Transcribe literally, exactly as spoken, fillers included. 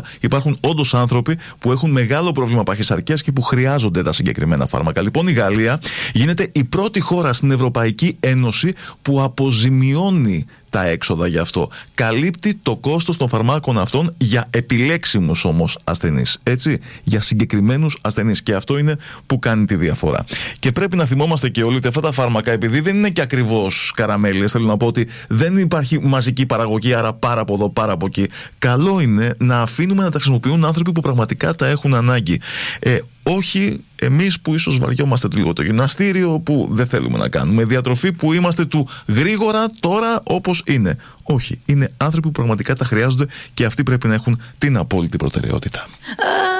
Υπάρχουν όντως άνθρωποι που έχουν μεγάλο πρόβλημα παχυσαρκίας και που χρειάζονται τα συγκεκριμένα φάρμακα. Λοιπόν, η Γαλλία γίνεται η πρώτη χώρα στην Ευρωπαϊκή Ένωση που αποζημιώνει τα έξοδα γι' αυτό. Καλύπτει το κόστος των φαρμάκων αυτών για επιλέξιμους όμως ασθενείς. Έτσι, για συγκεκριμένους ασθενείς. Και αυτό είναι που κάνει τη διαφορά. Και πρέπει να θυμόμαστε και όλοι ότι αυτά τα φάρμακα, επειδή δεν είναι και ακριβώς καραμέλες, θέλω να πω ότι δεν υπάρχει μαζική παραγωγή, άρα πάρα από εδώ, πάρα από εκεί. Καλό είναι να αφήνουμε να τα χρησιμοποιούν άνθρωποι που πραγματικά τα έχουν ανάγκη. Ε, όχι εμείς που ίσως βαριόμαστε λίγο το γυμναστήριο, που δεν θέλουμε να κάνουμε διατροφή, που είμαστε του γρήγορα τώρα όπως είναι. Όχι, είναι άνθρωποι που πραγματικά τα χρειάζονται και αυτοί πρέπει να έχουν την απόλυτη προτεραιότητα.